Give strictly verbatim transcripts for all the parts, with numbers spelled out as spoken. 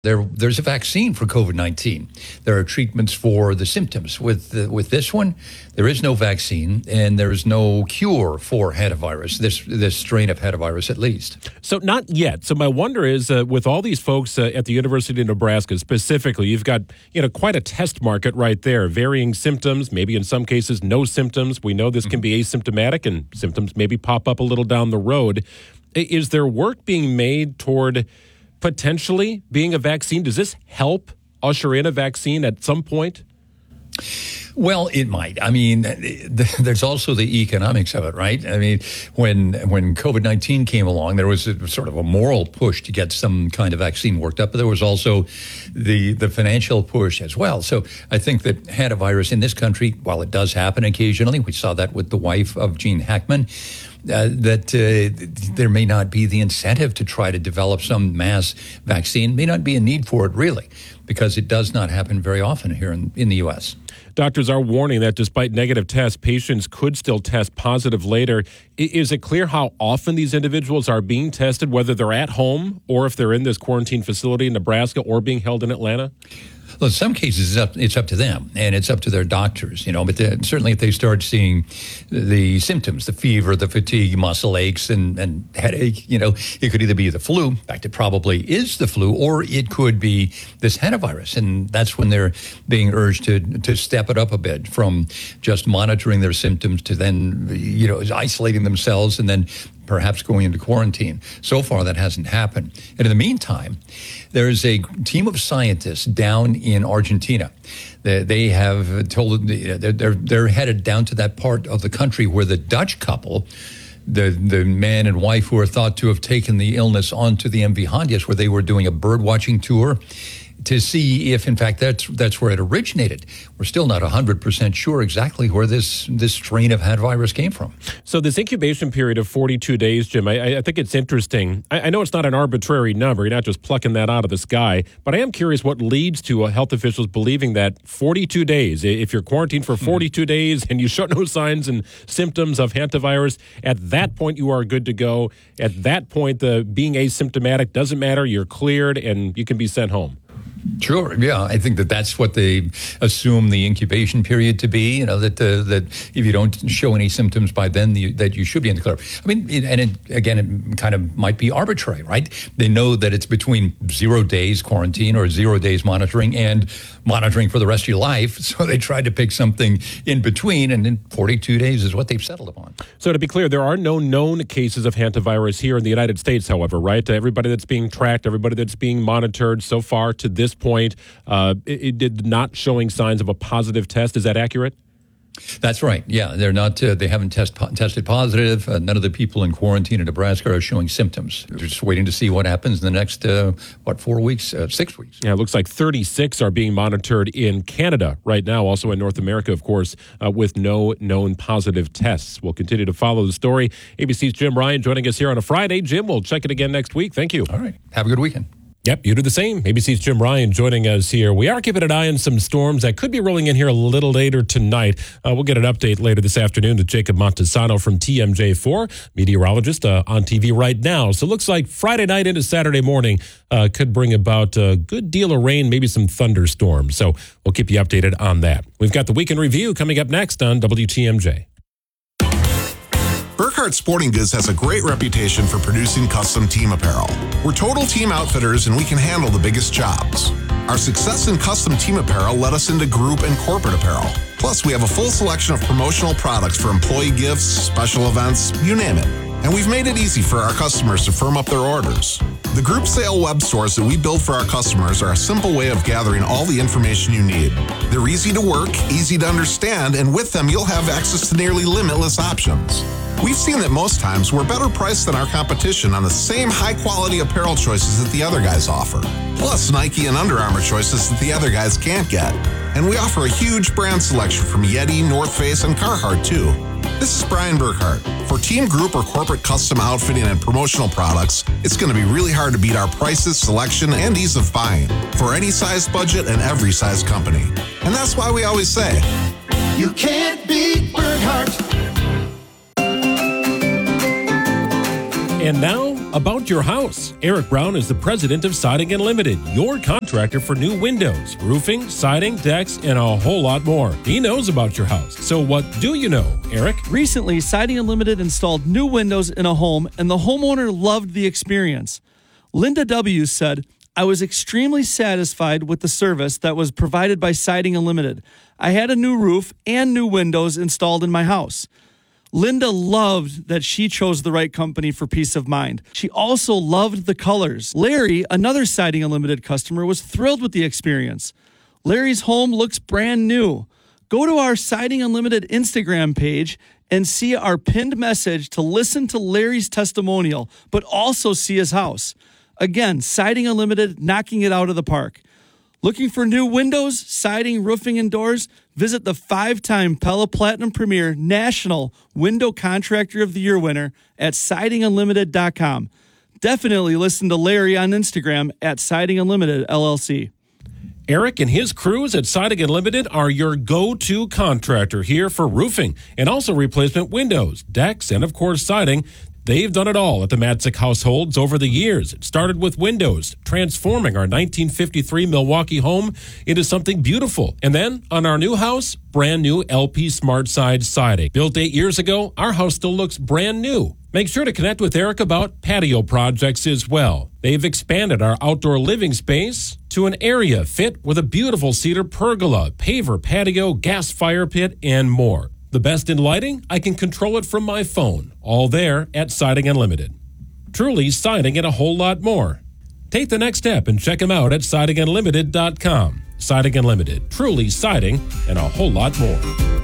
There, there's a vaccine for COVID nineteen. There are treatments for the symptoms. With the, with this one, there is no vaccine, and there is no cure for hantavirus, this this strain of hantavirus at least. So not yet. So my wonder is, uh, with all these folks uh, at the University of Nebraska specifically, you've got you know quite a test market right there, varying symptoms, maybe in some cases no symptoms. We know this can be asymptomatic, and symptoms maybe pop up a little down the road. Is there work being made toward potentially being a vaccine? Does this help usher in a vaccine at some point? Well, it might. I mean, there's also the economics of it, right? I mean, when when COVID nineteen came along, there was a, sort of a moral push to get some kind of vaccine worked up, but there was also the the financial push as well. So I think that hantavirus in this country, while it does happen occasionally, we saw that with the wife of Gene Hackman, Uh, that uh, there may not be the incentive to try to develop some mass vaccine, may not be a need for it really, because it does not happen very often here in, in the U S. Doctors are warning that despite negative tests, patients could still test positive later. Is it clear how often these individuals are being tested, whether they're at home or if they're in this quarantine facility in Nebraska or being held in Atlanta? Well, in some cases, it's up, it's up to them, and it's up to their doctors, you know. But the, certainly if they start seeing the symptoms, the fever, the fatigue, muscle aches, and, and headache, you know, it could either be the flu. In fact, it probably is the flu, or it could be this hantavirus. And that's when they're being urged to, to step it up a bit from just monitoring their symptoms to then, you know, isolating themselves and then perhaps going into quarantine. So far, that hasn't happened. And in the meantime, there is a team of scientists down in Argentina. They, they have told, they're, they're, they're headed down to that part of the country where the Dutch couple, the the man and wife who are thought to have taken the illness onto the M V Hondias, where they were doing a bird watching tour, to see if, in fact, that's that's where it originated. We're still not one hundred percent sure exactly where this this strain of hantavirus came from. So this incubation period of forty-two days, Jim, I, I think it's interesting. I, I know it's not an arbitrary number. You're not just plucking that out of the sky. But I am curious what leads to uh, health officials believing that forty-two days, if you're quarantined for forty-two mm-hmm. days and you show no signs and symptoms of hantavirus, at that point you are good to go. At that point, the being asymptomatic doesn't matter. You're cleared and you can be sent home. Sure. Yeah, I think that that's what they assume the incubation period to be. You know, that uh, that if you don't show any symptoms by then, the, that you should be in the clear. I mean, it, and it, again, it kind of might be arbitrary, right? They know that it's between zero days quarantine or zero days monitoring and monitoring for the rest of your life. So they tried to pick something in between, and then forty-two days is what they've settled upon. So to be clear, there are no known cases of hantavirus here in the United States, however, right? Everybody that's being tracked, everybody that's being monitored so far to this point, uh, it, it did not showing signs of a positive test. Is that accurate? That's right. Yeah, they're not. Uh, they haven't test, po- tested positive. Uh, none of the people in quarantine in Nebraska are showing symptoms. They're just waiting to see what happens in the next uh, what four weeks, uh, six weeks. Yeah, it looks like thirty-six are being monitored in Canada right now, also in North America, of course, uh, with no known positive tests. We'll continue to follow the story. A B C's Jim Ryan joining us here on a Friday. Jim, we'll check it again next week. Thank you. All right. Have a good weekend. Yep, you do the same. A B C's Jim Ryan joining us here. We are keeping an eye on some storms that could be rolling in here a little later tonight. Uh, we'll get an update later this afternoon with Jacob Montesano from T M J four, meteorologist uh, on T V right now. So it looks like Friday night into Saturday morning uh, could bring about a good deal of rain, maybe some thunderstorms. So we'll keep you updated on that. We've got the Weekend Review coming up next on W T M J. Burkhardt Sporting Goods has a great reputation for producing custom team apparel. We're total team outfitters and we can handle the biggest jobs. Our success in custom team apparel led us into group and corporate apparel. Plus, we have a full selection of promotional products for employee gifts, special events, you name it. And we've made it easy for our customers to firm up their orders. The group sale web stores that we build for our customers are a simple way of gathering all the information you need. They're easy to work, easy to understand, and with them you'll have access to nearly limitless options. We've seen that most times we're better priced than our competition on the same high-quality apparel choices that the other guys offer. Plus Nike and Under Armour choices that the other guys can't get. And we offer a huge brand selection from Yeti, North Face, and Carhartt too. This is Brian Burkhardt. For team, group, or corporate custom outfitting and promotional products, it's going to be really hard to beat our prices, selection, and ease of buying for any size budget and every size company. And that's why we always say, you can't beat Burkhardt. And now, about your house. Eric Brown is the president of Siding Unlimited, your contractor for new windows, roofing, siding, decks, and a whole lot more. He knows about your house. So what do you know, Eric? Recently, Siding Unlimited installed new windows in a home, and the homeowner loved the experience. Linda W. said, I was extremely satisfied with the service that was provided by Siding Unlimited. I had a new roof and new windows installed in my house. Linda loved that she chose the right company for peace of mind. She also loved the colors. Larry, another Siding Unlimited customer, was thrilled with the experience. Larry's home looks brand new. Go to our Siding Unlimited Instagram page and see our pinned message to listen to Larry's testimonial, but also see his house. Again, Siding Unlimited, knocking it out of the park. Looking for new windows, siding, roofing, and doors? Visit the five-time Pella Platinum Premier National Window Contractor of the Year winner at siding unlimited dot com. Definitely listen to Larry on Instagram at Siding Unlimited L L C. Eric and his crews at Siding Unlimited are your go-to contractor here for roofing and also replacement windows, decks, and of course siding. They've done it all at the Matzik households over the years. It started with windows, transforming our nineteen fifty-three Milwaukee home into something beautiful. And then on our new house, brand new L P Smart Side siding. Built eight years ago, our house still looks brand new. Make sure to connect with Eric about patio projects as well. They've expanded our outdoor living space to an area fit with a beautiful cedar pergola, paver patio, gas fire pit, and more. The best in lighting? I can control it from my phone. All there at Siding Unlimited. Truly siding and a whole lot more. Take the next step and check them out at siding unlimited dot com. Siding Unlimited. Truly siding and a whole lot more.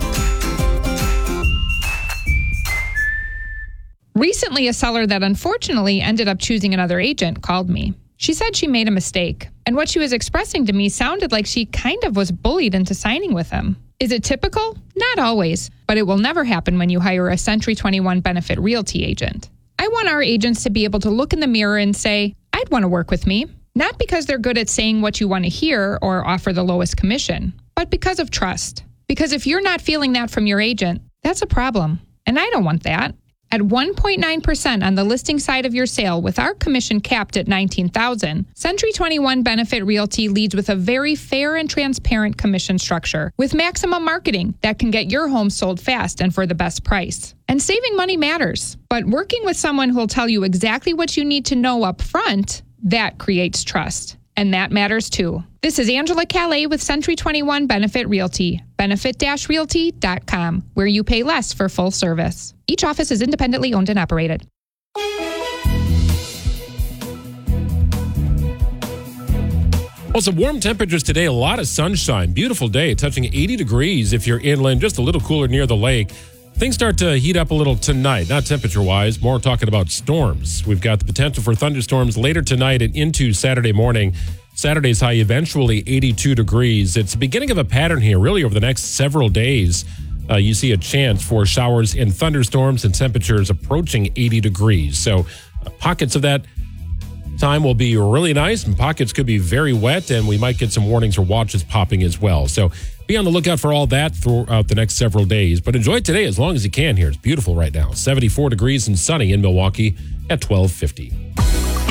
Recently, a seller that unfortunately ended up choosing another agent called me. She said she made a mistake, and what she was expressing to me sounded like she kind of was bullied into signing with him. Is it typical? Not always, but it will never happen when you hire a Century twenty-one Benefit Realty agent. I want our agents to be able to look in the mirror and say, I'd want to work with me. Not because they're good at saying what you want to hear or offer the lowest commission, but because of trust. Because if you're not feeling that from your agent, that's a problem. And I don't want that. At one point nine percent on the listing side of your sale with our commission capped at nineteen thousand dollars, Century twenty-one Benefit Realty leads with a very fair and transparent commission structure with maximum marketing that can get your home sold fast and for the best price. And saving money matters, but working with someone who will tell you exactly what you need to know up front, that creates trust. And that matters too. This is Angela Calais with Century twenty-one Benefit Realty, benefit dash realty dot com, where you pay less for full service. Each office is independently owned and operated. Well, some warm temperatures today, a lot of sunshine. Beautiful day, touching eighty degrees if you're inland, just a little cooler near the lake. Things start to heat up a little tonight, not temperature-wise, more talking about storms. We've got the potential for thunderstorms later tonight and into Saturday morning. Saturday's high eventually eighty-two degrees. It's the beginning of a pattern here, really, over the next several days. Uh, you see a chance for showers and thunderstorms and temperatures approaching eighty degrees. So uh, pockets of that time will be really nice, and pockets could be very wet, and we might get some warnings or watches popping as well. So be on the lookout for all that throughout the next several days. But enjoy today as long as you can here. It's beautiful right now. seventy-four degrees and sunny in Milwaukee at twelve fifty.